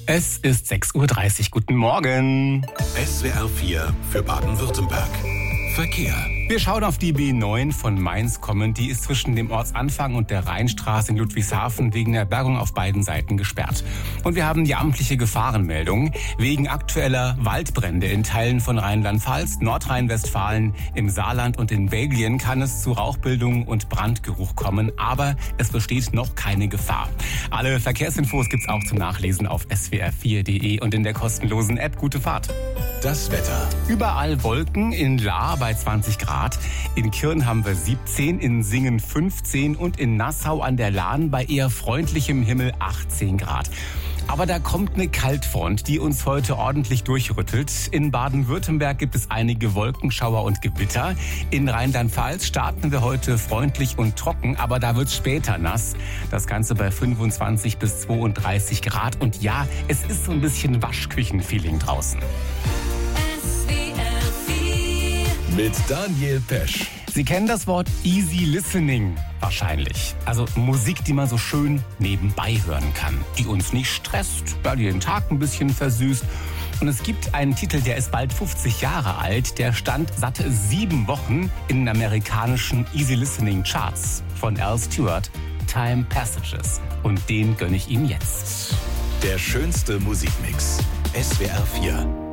Es ist 6:30 Uhr. Guten Morgen. SWR 4 für Baden-Württemberg. Verkehr. Wir schauen auf die B9 von Mainz kommen. Die ist zwischen dem Ortsanfang und der Rheinstraße in Ludwigshafen wegen der Bergung auf beiden Seiten gesperrt. Und wir haben die amtliche Gefahrenmeldung. Wegen aktueller Waldbrände in Teilen von Rheinland-Pfalz, Nordrhein-Westfalen, im Saarland und in Belgien kann es zu Rauchbildung und Brandgeruch kommen. Aber es besteht noch keine Gefahr. Alle Verkehrsinfos gibt's auch zum Nachlesen auf swr4.de und in der kostenlosen App. Gute Fahrt. Das Wetter. Überall Wolken, in Lahr bei 20 Grad, in Kirn haben wir 17, in Singen 15 und in Nassau an der Lahn bei eher freundlichem Himmel 18 Grad. Aber da kommt eine Kaltfront, die uns heute ordentlich durchrüttelt. In Baden-Württemberg gibt es einige Wolkenschauer und Gewitter. In Rheinland-Pfalz starten wir heute freundlich und trocken, aber da wird's später nass. Das Ganze bei 25 bis 32 Grad. Und ja, es ist so ein bisschen Waschküchen-Feeling draußen. Mit Daniel Pesch. Sie kennen das Wort Easy Listening wahrscheinlich. Also Musik, die man so schön nebenbei hören kann, die uns nicht stresst, die den Tag ein bisschen versüßt. Und es gibt einen Titel, der ist bald 50 Jahre alt, der stand satte 7 Wochen in den amerikanischen Easy Listening Charts von Al Stewart, Time Passages. Und den gönne ich Ihnen jetzt. Der schönste Musikmix. SWR 4.